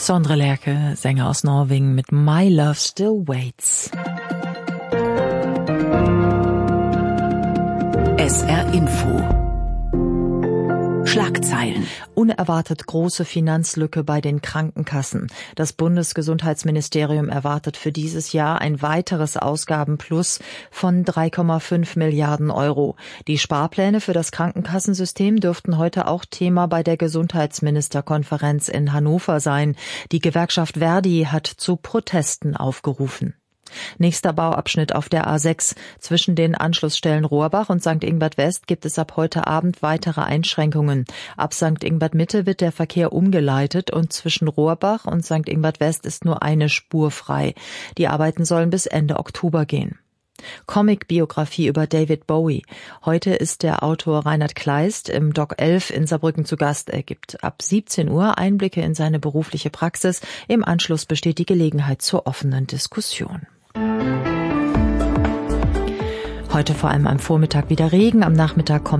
Sondre Lerche, Sänger aus Norwegen mit My Love Still Waits. SR Info. Schlagzeilen. Unerwartet große Finanzlücke bei den Krankenkassen. Das Bundesgesundheitsministerium erwartet für dieses Jahr ein weiteres Ausgabenplus von 3,5 Milliarden Euro. Die Sparpläne für das Krankenkassensystem dürften heute auch Thema bei der Gesundheitsministerkonferenz in Hannover sein. Die Gewerkschaft Verdi hat zu Protesten aufgerufen. Nächster Bauabschnitt auf der A6. Zwischen den Anschlussstellen Rohrbach und St. Ingbert West gibt es ab heute Abend weitere Einschränkungen. Ab St. Ingbert Mitte wird der Verkehr umgeleitet und zwischen Rohrbach und St. Ingbert West ist nur eine Spur frei. Die Arbeiten sollen bis Ende Oktober gehen. Comic-Biografie über David Bowie. Heute ist der Autor Reinhard Kleist im Doc 11 in Saarbrücken zu Gast. Er gibt ab 17 Uhr Einblicke in seine berufliche Praxis. Im Anschluss besteht die Gelegenheit zur offenen Diskussion. Heute vor allem am Vormittag wieder Regen, am Nachmittag kommt